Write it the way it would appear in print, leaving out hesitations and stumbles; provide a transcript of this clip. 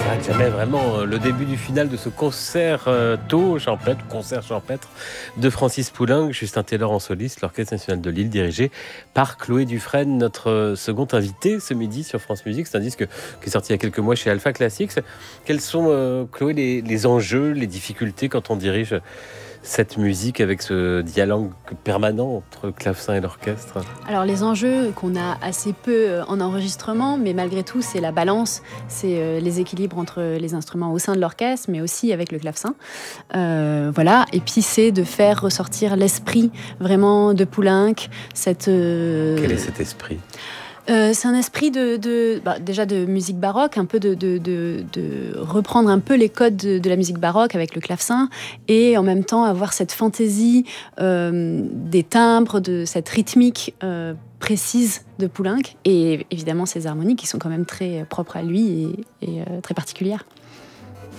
s'arrête jamais, vraiment. Le début du final de ce concert concert champêtre de Francis Poulenc, Justin Taylor en soliste, l'Orchestre national de Lille, dirigé par Chloé Dufresne, notre second invité ce midi sur France Musique. C'est un disque qui est sorti il y a quelques mois chez Alpha Classics. Quels sont, Chloé, les enjeux, les difficultés quand on dirige cette musique avec ce dialogue permanent entre clavecin et l'orchestre? Alors les enjeux qu'on a assez peu en enregistrement, mais malgré tout c'est la balance, c'est les équilibres entre les instruments au sein de l'orchestre, mais aussi avec le clavecin. Voilà. Et puis c'est de faire ressortir l'esprit vraiment de Poulenc. Quel est cet esprit ? C'est un esprit déjà de musique baroque, un peu de reprendre un peu les codes de la musique baroque avec le clavecin, et en même temps avoir cette fantaisie des timbres, de cette rythmique précise de Poulenc, et évidemment ces harmonies qui sont quand même très propres à lui et très particulières.